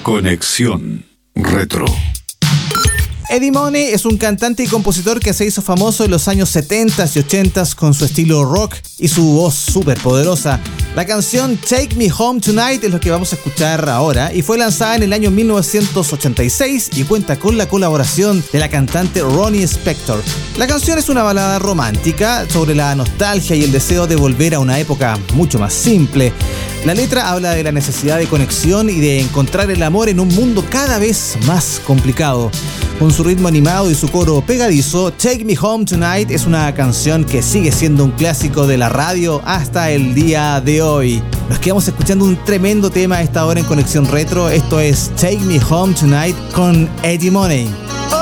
Conexión Retro. Eddie Money es un cantante y compositor que se hizo famoso en los años 70 y 80 con su estilo rock y su voz súper poderosa. La canción Take Me Home Tonight es lo que vamos a escuchar ahora y fue lanzada en el año 1986 y cuenta con la colaboración de la cantante Ronnie Spector. La canción es una balada romántica sobre la nostalgia y el deseo de volver a una época mucho más simple. La letra habla de la necesidad de conexión y de encontrar el amor en un mundo cada vez más complicado. Con su ritmo animado y su coro pegadizo, Take Me Home Tonight es una canción que sigue siendo un clásico de la radio hasta el día de hoy. Nos quedamos escuchando un tremendo tema a esta hora en Conexión Retro. Esto es Take Me Home Tonight con Eddie Money.